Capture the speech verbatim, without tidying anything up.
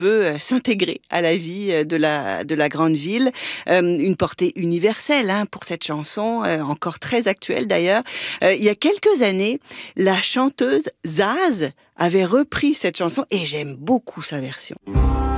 veut euh, s'intégrer à la vie euh, de la, de la grande ville. Euh, une portée universelle hein, pour cette chanson, euh, encore très actuelle d'ailleurs. Euh, il y a quelques années, la chanteuse Zaz avait repris cette chanson et j'aime beaucoup sa version.